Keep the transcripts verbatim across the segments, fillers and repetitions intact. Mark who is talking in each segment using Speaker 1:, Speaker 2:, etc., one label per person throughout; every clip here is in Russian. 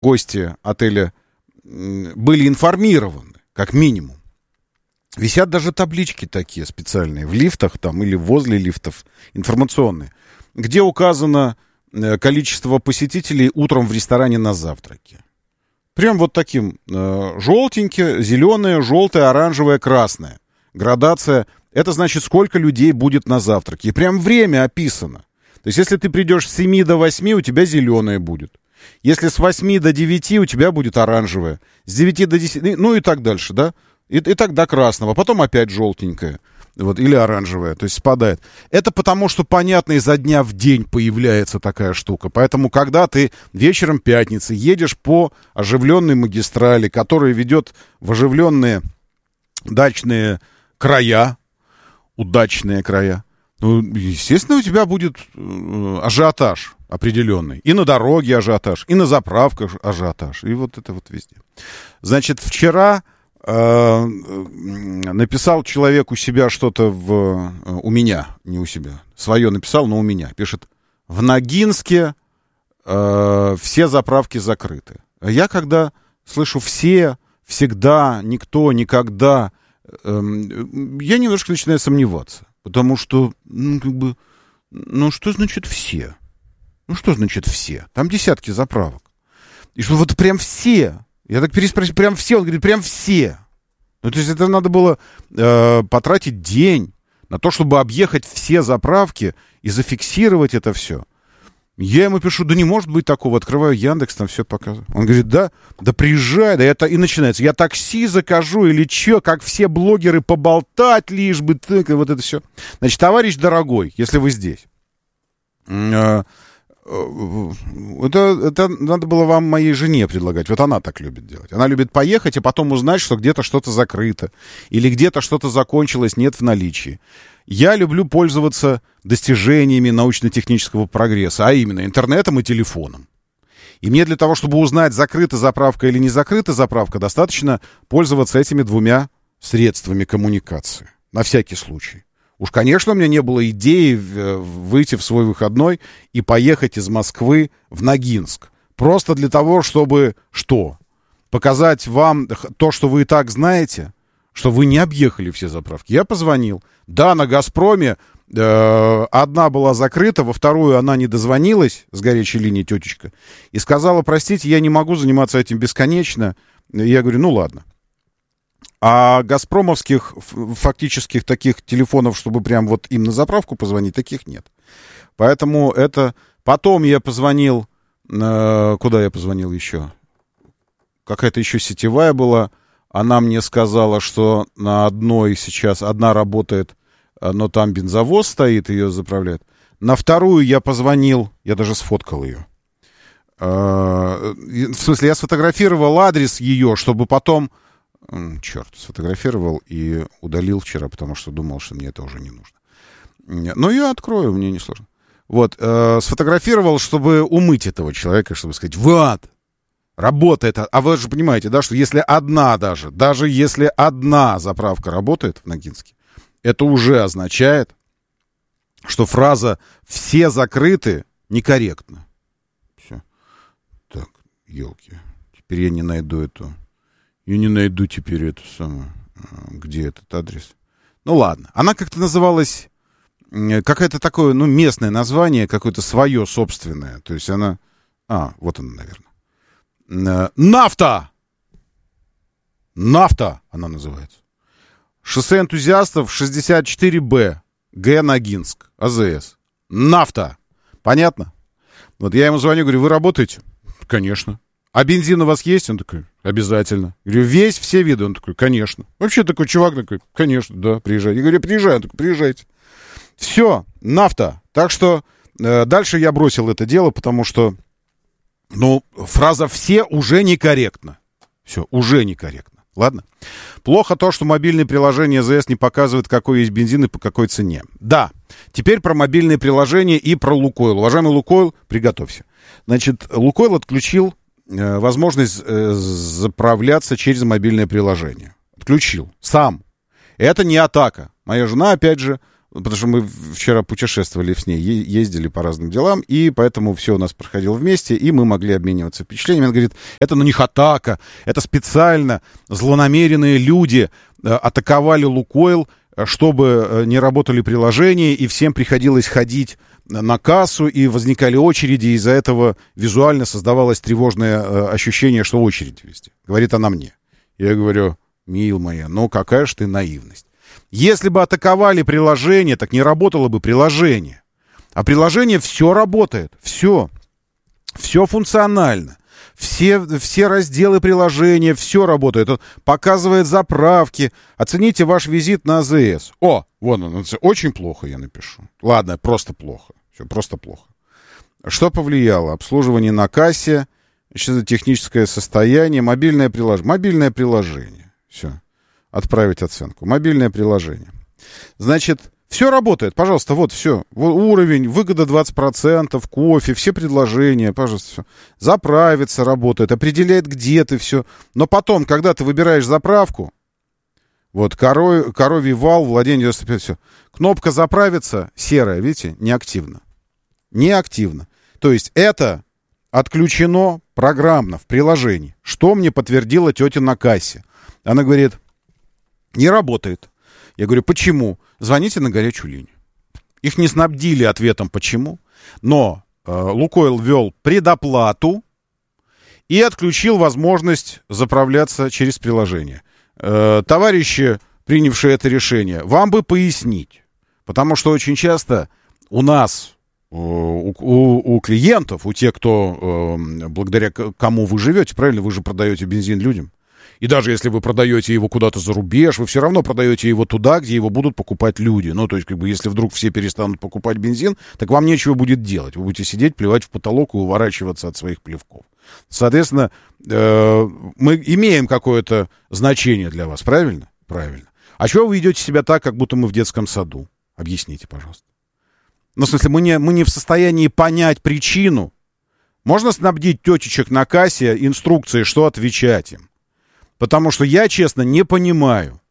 Speaker 1: гости отеля были информированы, как минимум. Висят даже таблички такие специальные в лифтах там или возле лифтов, информационные, где указано количество посетителей утром в ресторане на завтраке. Прям вот таким э, желтенькое, зеленое, желтое, оранжевое, красное. Градация. Это значит, сколько людей будет на завтраке. И прям время описано. То есть, если ты придешь с семи до восьми, у тебя зеленое будет. Если с восьми до девяти, у тебя будет оранжевое. С девяти до десяти, ну и так дальше, да? И, и так до красного. Потом опять желтенькое. Вот, или оранжевое, то есть спадает. Это потому, что, понятно, изо дня в день появляется такая штука. Поэтому, когда ты вечером пятницы едешь по оживленной магистрали, которая ведет в оживленные дачные края, удачные края, ну, естественно, у тебя будет э, ажиотаж определенный. И на дороге ажиотаж, и на заправках ажиотаж. И вот это вот везде. Значит, вчера... написал человек у себя что-то в... У меня, не у себя. Свое написал, но у меня. Пишет, в Ногинске э, все заправки закрыты. А я когда слышу все, всегда, никто, никогда, э, я немножко начинаю сомневаться. Потому что, ну, как бы, ну, что значит все? Ну, что значит все? Там десятки заправок. И что вот прям все... Я так переспросил, прям все, он говорит, прям все. Ну, то есть это надо было э, потратить день на то, чтобы объехать все заправки и зафиксировать это все. Я ему пишу, да не может быть такого, открываю Яндекс, там все показываю. Он говорит, да, да приезжай, да это и начинается. Я такси закажу или что, как все блогеры, поболтать лишь бы, так, и вот это все. Значит, товарищ дорогой, если вы здесь, э, Это, это надо было вам моей жене предлагать. Вот она так любит делать. Она любит поехать и потом узнать, что где-то что-то закрыто. Или где-то что-то закончилось, нет в наличии. Я люблю пользоваться достижениями научно-технического прогресса, а именно интернетом и телефоном. И мне для того, чтобы узнать, закрыта заправка или не закрыта заправка, достаточно пользоваться этими двумя средствами коммуникации. На всякий случай. Уж, конечно, у меня не было идеи выйти в свой выходной и поехать из Москвы в Ногинск. Просто для того, чтобы что? Показать вам то, что вы и так знаете, что вы не объехали все заправки. Я позвонил. Да, на «Газпроме» э, одна была закрыта, во вторую она не дозвонилась с горячей линии тетечка и сказала, простите, я не могу заниматься этим бесконечно. Я говорю, ну ладно. А газпромовских фактических таких телефонов, чтобы прям вот им на заправку позвонить, таких нет. Поэтому это... Потом я позвонил... Э, куда я позвонил еще? Какая-то еще сетевая была. Она мне сказала, что на одной сейчас... Одна работает, но там бензовоз стоит, ее заправляет. На вторую я позвонил... Я даже сфоткал ее. Э, в смысле, я сфотографировал адрес ее, чтобы потом... Черт, сфотографировал и удалил вчера, потому что думал, что мне это уже не нужно. Но я открою, мне не сложно. Вот, э, сфотографировал, чтобы умыть этого человека, чтобы сказать, вот, работает. А вы же понимаете, да, что если одна даже, даже если одна заправка работает в Ногинске, это уже означает, что фраза «все закрыты» некорректна. Все. Так, елки. Теперь я не найду эту... Я не найду теперь эту самую... Где этот адрес? Ну, ладно. Она как-то называлась... Какое-то такое, ну, местное название, какое-то свое собственное. То есть она... А, вот она, наверное. Нафта! Нафта она называется. Шоссе энтузиастов шестьдесят четыре Б. Г. Ногинск. АЗС. Нафта. Понятно? Вот я ему звоню, говорю, вы работаете? Конечно. А бензин у вас есть? Он такой, обязательно. Я говорю, весь, все виды? Он такой, конечно. Вообще такой чувак такой, конечно, да, приезжай. Я говорю, приезжай. Он такой, приезжайте. Все, нафта. Так что э, дальше я бросил это дело, потому что, ну, фраза «все» уже некорректна. Все, уже некорректно. Ладно? Плохо то, что мобильные приложения АЗС не показывают, какой есть бензин и по какой цене. Да, теперь про мобильные приложения и про Лукойл. Уважаемый Лукойл, приготовься. Значит, Лукойл отключил возможность э, заправляться через мобильное приложение. Отключил. Сам. Это не атака. Моя жена, опять же, потому что мы вчера путешествовали с ней, ездили по разным делам, и поэтому все у нас проходило вместе, и мы могли обмениваться впечатлениями. Она говорит, это на них атака, это специально злонамеренные люди атаковали Лукойл, чтобы не работали приложения, и всем приходилось ходить на кассу, и возникали очереди, и из-за этого визуально создавалось тревожное ощущение, что очередь везде. Говорит она мне. Я говорю, мил моя, ну какая ж ты наивность. Если бы атаковали приложение, так не работало бы приложение. А приложение все работает, все. Все функционально. Все, все разделы приложения, все работает. Он показывает заправки. Оцените ваш визит на АЗС. О, вон он, очень плохо я напишу. Ладно, просто плохо. Все, просто плохо. Что повлияло? Обслуживание на кассе, техническое состояние, мобильное приложение. Мобильное приложение. Все. Отправить оценку. Мобильное приложение. Значит, все работает. Пожалуйста, вот все. Уровень, выгода двадцать процентов, кофе, все предложения, пожалуйста, все. Заправиться работает, определяет, где ты, все. Но потом, когда ты выбираешь заправку, вот, коров, коровий вал, владение девяносто пять, все. Кнопка заправиться серая, видите, неактивна. Неактивна. То есть это отключено программно в приложении. Что мне подтвердила тетя на кассе? Она говорит, не работает. Я говорю, почему? Звоните на горячую линию. Их не снабдили ответом, почему. Но э, Лукойл ввел предоплату и отключил возможность заправляться через приложение. Э, товарищи, принявшие это решение, вам бы пояснить. Потому что очень часто у нас, э, у, у, у клиентов, у тех, кто, э, благодаря кому вы живете, правильно, вы же продаете бензин людям. И даже если вы продаете его куда-то за рубеж, вы все равно продаете его туда, где его будут покупать люди. Ну, то есть, как бы, если вдруг все перестанут покупать бензин, так вам нечего будет делать. Вы будете сидеть, плевать в потолок и уворачиваться от своих плевков. Соответственно, э, мы имеем какое-то значение для вас, правильно? Правильно. А чего вы ведете себя так, как будто мы в детском саду? Объясните, пожалуйста. Ну, в смысле, мы не, мы не в состоянии понять причину. Можно снабдить тетечек на кассе инструкцией, что отвечать им? Потому что я, честно, не понимаю.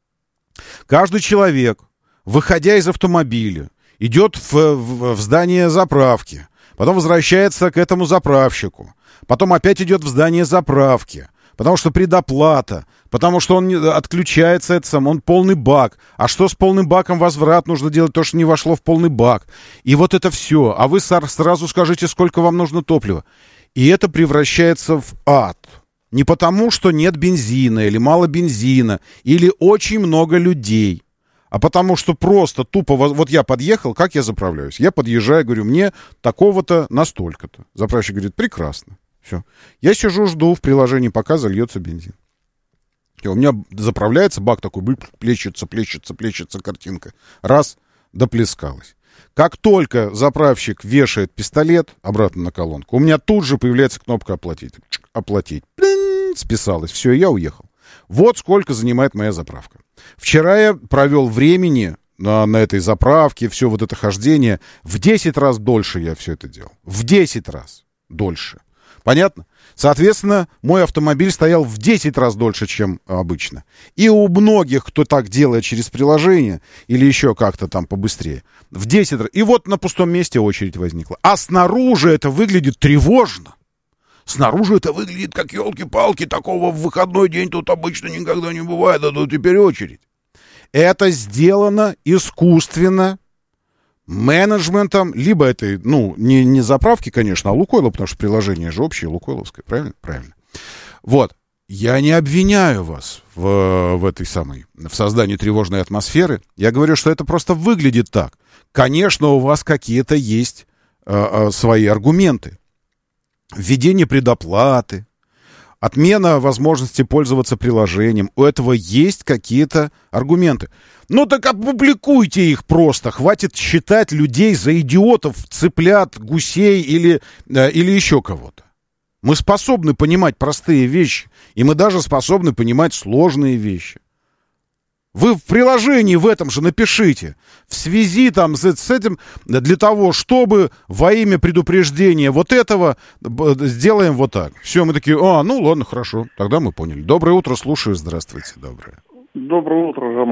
Speaker 1: Каждый человек, выходя из автомобиля, идет в, в, в здание заправки, потом возвращается к этому заправщику, потом опять идет в здание заправки, потому что предоплата, потому что он отключается, это сам, он полный бак. А что с полным баком? Возврат нужно делать то, что не вошло в полный бак. И вот это все. А вы сразу скажите, сколько вам нужно топлива. И это превращается в ад. Не потому, что нет бензина, или мало бензина, или очень много людей, а потому что просто тупо... Вот я подъехал, как я заправляюсь? Я подъезжаю, говорю, мне такого-то настолько-то. Заправщик говорит, прекрасно. Все. Я сижу, жду в приложении, пока зальется бензин. И у меня заправляется, бак такой, плещется, плещется, плещется картинка. Раз, доплескалась. Как только заправщик вешает пистолет обратно на колонку, у меня тут же появляется кнопка «Оплатить». Оплатить. Плинь, списалось. Все, я уехал. Вот сколько занимает моя заправка. Вчера я провел времени на, на этой заправке, все вот это хождение. В десять раз дольше я все это делал. В десять раз дольше. Понятно? Соответственно, мой автомобиль стоял в десять раз дольше, чем обычно. И у многих, кто так делает через приложение, или еще как-то там побыстрее, в десять раз. И вот на пустом месте очередь возникла. А снаружи это выглядит тревожно. Снаружи это выглядит как елки-палки, такого в выходной день тут обычно никогда не бывает, а тут теперь очередь. Это сделано искусственно, менеджментом, либо это, ну, не, не заправки, конечно, а Лукойла, потому что приложение же общее, лукойловское, правильно? Правильно. Вот. Я не обвиняю вас в, в этой самой, в создании тревожной атмосферы. Я говорю, что это просто выглядит так. Конечно, у вас какие-то есть э, э, свои аргументы. Введение предоплаты, отмена возможности пользоваться приложением. У этого есть какие-то аргументы. Ну так опубликуйте их просто. Хватит считать людей за идиотов, цыплят, гусей или, э, или еще кого-то. Мы способны понимать простые вещи, и мы даже способны понимать сложные вещи. Вы в приложении в этом же напишите. В связи там с, с этим, для того, чтобы во имя предупреждения вот этого сделаем вот так. Все, мы такие, а, ну ладно, хорошо, тогда мы поняли. Доброе утро, слушаю, здравствуйте, доброе.
Speaker 2: Доброе утро, Роман.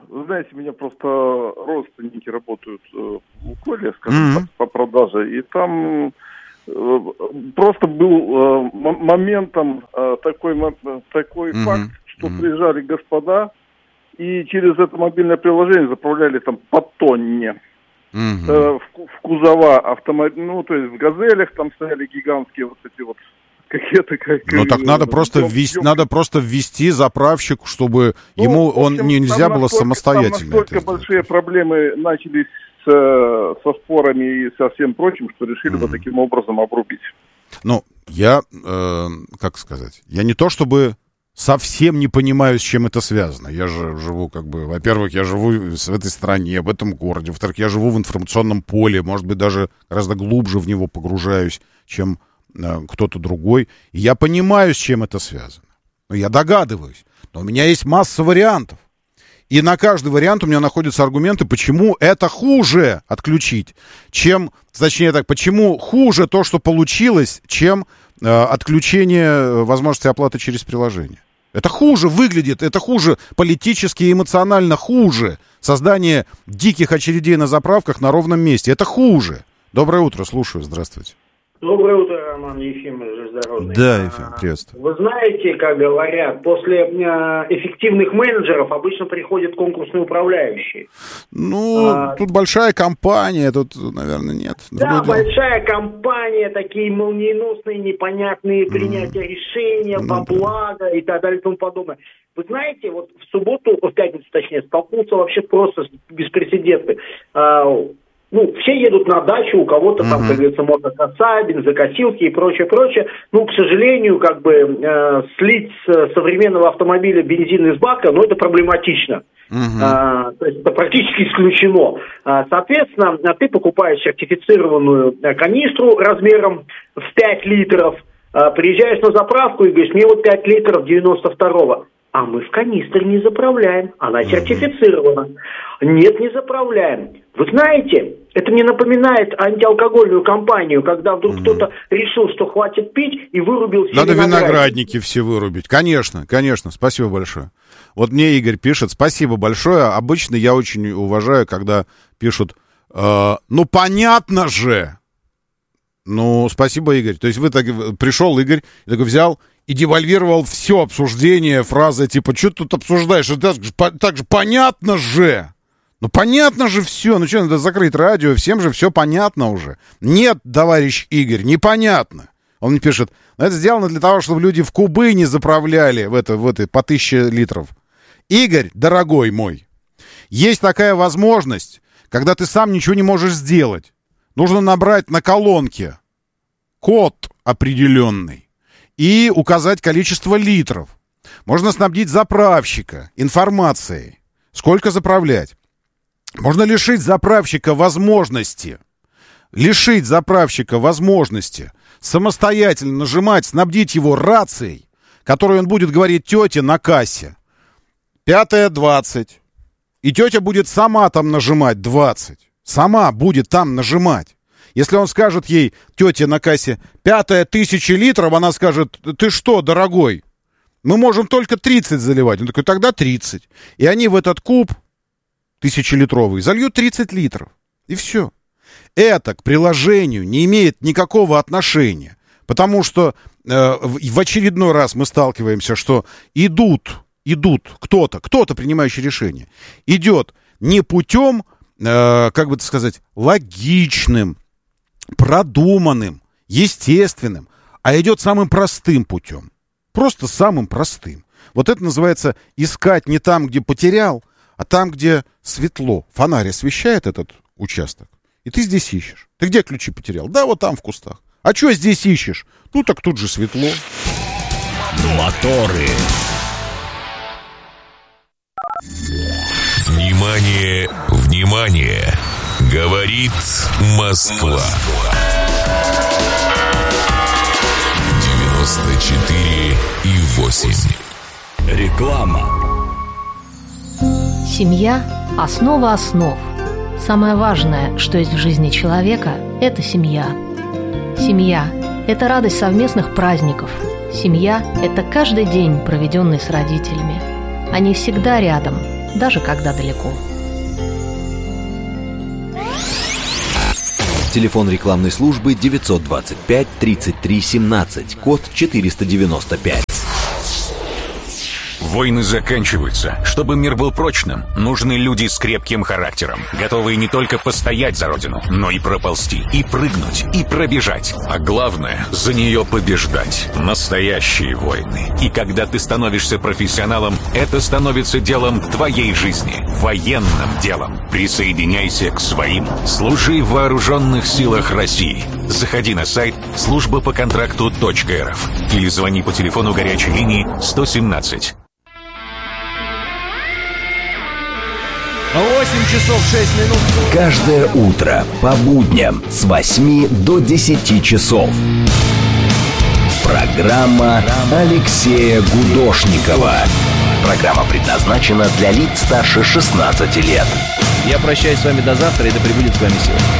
Speaker 2: Вы знаете, у меня просто родственники работают в Лукойле, скажем так, по продаже, и там просто был моментом такой, такой mm-hmm. факт, что mm-hmm. приезжали господа и через это мобильное приложение заправляли там по тонне. Mm-hmm. Э, в, в кузова автомобиля, ну, то есть в «Газелях» там стояли гигантские вот эти вот какие-то... Как,
Speaker 1: ну, так надо просто, ввести, надо просто ввести заправщик, чтобы ну, ему общем, он нельзя было настолько, самостоятельно.
Speaker 2: Там настолько большие проблемы начались с, со спорами и со всем прочим, что решили mm-hmm. вот таким образом обрубить.
Speaker 1: Ну, я, э, как сказать, я не то чтобы... совсем не понимаю, с чем это связано. Я же живу, как бы, во-первых, я живу в этой стране, в этом городе. Во-вторых, я живу в информационном поле, может быть, даже гораздо глубже в него погружаюсь, чем э, кто-то другой. И я понимаю, с чем это связано. Но я догадываюсь. Но у меня есть масса вариантов. И на каждый вариант у меня находятся аргументы, почему это хуже отключить, чем, точнее так, почему хуже то, что получилось, чем э, отключение возможности оплаты через приложение. Это хуже выглядит, это хуже политически и эмоционально хуже. Создание диких очередей на заправках на ровном месте. Это хуже. Доброе утро, слушаю, здравствуйте.
Speaker 3: Доброе утро, Роман Ефимович, железнодорожный.
Speaker 1: Да, Ефим, приветствую.
Speaker 3: Вы знаете, как говорят, после эффективных менеджеров обычно приходят конкурсные управляющие.
Speaker 1: Ну, а, тут большая компания, тут, наверное, нет.
Speaker 3: Да, большая компания, такие молниеносные, непонятные mm. принятия решения, mm. по благо и так далее и тому подобное. Вы знаете, вот в субботу, в пятницу точнее, столкнулся вообще просто с беспрецедентным. Ну, все едут на дачу, у кого-то uh-huh. там, как говорится, мотокоса, бензокосилки и прочее, прочее. Ну, к сожалению, как бы э, слить с современного автомобиля бензин из бака, ну, это проблематично. Uh-huh. А, то есть это практически исключено. А, соответственно, ты покупаешь сертифицированную канистру размером в пять литров, а, приезжаешь на заправку и говоришь, мне вот пять литров девяносто второго. А мы в канистре не заправляем, она сертифицирована. Нет, не заправляем. Вы знаете, это мне напоминает антиалкогольную кампанию, когда вдруг mm-hmm. кто-то решил, что хватит пить, и вырубил все
Speaker 1: Надо виноградники. виноградники все вырубить. Конечно, конечно, спасибо большое. Вот мне Игорь пишет, спасибо большое. Обычно я очень уважаю, когда пишут, э, ну понятно же. Ну, спасибо, Игорь. То есть вы так, пришел Игорь, и такой взял и девальвировал все обсуждение, фразы типа, что ты тут обсуждаешь? Это так, так же понятно же. Ну, понятно же все. Ну, что, надо закрыть радио, всем же все понятно уже. Нет, товарищ Игорь, непонятно. Он мне пишет, это сделано для того, чтобы люди в кубы не заправляли в это, в это, по тысяче литров. Игорь, дорогой мой, есть такая возможность, когда ты сам ничего не можешь сделать. Нужно набрать на колонке код определенный и указать количество литров. Можно снабдить заправщика информацией, сколько заправлять. Можно лишить заправщика возможности, лишить заправщика возможности самостоятельно нажимать, снабдить его рацией, которую он будет говорить тете на кассе. Пятая двадцать. И тетя будет сама там нажимать двадцать. Сама будет там нажимать. Если он скажет ей, тете на кассе, пятая тысяча литров, она скажет, ты что, дорогой, мы можем только тридцать заливать. Он такой, тогда тридцать. И они в этот куб тысячелитровый зальют тридцать литров. И все. Это к приложению не имеет никакого отношения. Потому что э, в очередной раз мы сталкиваемся, что идут, идут кто-то, кто-то, принимающий решение, идет не путем, э, как бы это сказать, логичным, продуманным, естественным, а идет самым простым путем. Просто самым простым. Вот это называется искать не там, где потерял, а там, где светло. Фонарь освещает этот участок, и ты здесь ищешь. Ты где ключи потерял? Да, вот там в кустах. А что здесь ищешь? Ну, так тут же светло.
Speaker 4: Моторы. Внимание, внимание! Говорит Москва. девяносто четыре и восемь. Реклама.
Speaker 5: Семья – основа основ. Самое важное, что есть в жизни человека – это семья. Семья – это радость совместных праздников. Семья – это каждый день, проведенный с родителями. Они всегда рядом, даже когда далеко.
Speaker 6: Телефон рекламной службы девятьсот двадцать пять тридцать три семнадцать, код четыреста девяносто пять.
Speaker 4: Войны заканчиваются. Чтобы мир был прочным, нужны люди с крепким характером, готовые не только постоять за родину, но и проползти, и прыгнуть, и пробежать. А главное, за нее побеждать. Настоящие войны. И когда ты становишься профессионалом, это становится делом твоей жизни. Военным делом. Присоединяйся к своим. Служи в вооруженных силах России. Заходи на сайт служба по контракту точка эр эф или звони по телефону горячей линии сто семнадцать.
Speaker 7: восемь часов шесть минут.
Speaker 6: Каждое утро по будням с восьми до десяти часов. Программа Алексея Гудошникова. Программа предназначена для лиц старше шестнадцати лет.
Speaker 7: Я прощаюсь с вами до завтра, и да пребудет с вами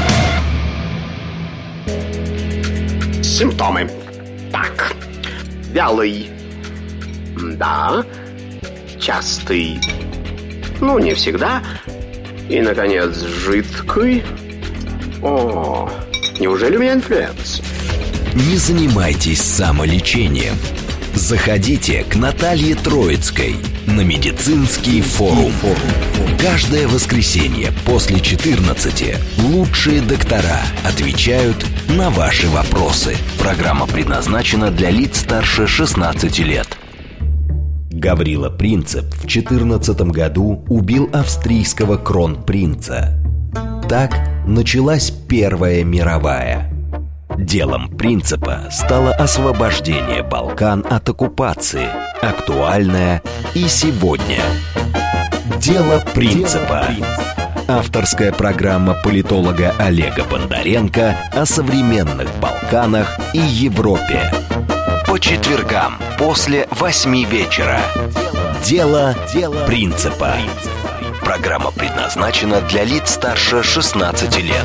Speaker 7: сила.
Speaker 8: Симптомы. Так. Вялый. Да. Частый. Ну, не всегда. И, наконец, жидкий. О, неужели у меня инфлюенс?
Speaker 6: Не занимайтесь самолечением. Заходите к Наталье Троицкой на медицинский форум. Каждое воскресенье после четырнадцати лучшие доктора отвечают на ваши вопросы. Программа предназначена для лиц старше шестнадцати лет. Гаврила Принцип в четырнадцатом году убил австрийского кронпринца. Так началась Первая мировая. Делом Принципа стало освобождение Балкан от оккупации, актуальное и сегодня. Дело Принципа. Авторская программа политолога Олега Бондаренко о современных Балканах и Европе. По четвергам после восьми вечера. Дело Принципа. Программа предназначена для лиц старше шестнадцати лет.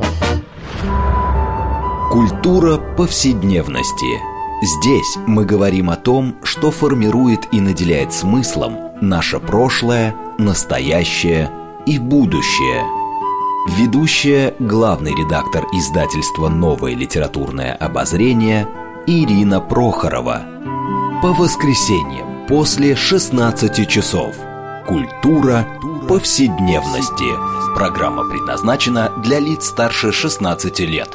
Speaker 6: Культура повседневности. Здесь мы говорим о том, что формирует и наделяет смыслом наше прошлое, настоящее и будущее. Ведущая, главный редактор издательства «Новое литературное обозрение» Ирина Прохорова. По воскресеньям после шестнадцати часов. Культура повседневности. Программа предназначена для лиц старше шестнадцати лет.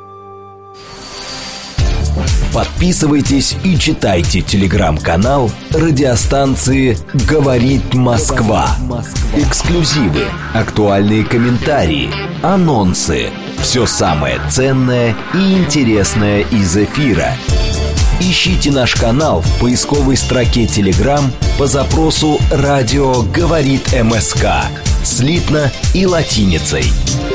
Speaker 6: Подписывайтесь и читайте телеграм-канал радиостанции «Говорит Москва». Эксклюзивы, актуальные комментарии, анонсы. Все самое ценное и интересное из эфира. Ищите наш канал в поисковой строке Telegram по запросу «Радио говорит МСК» слитно и латиницей.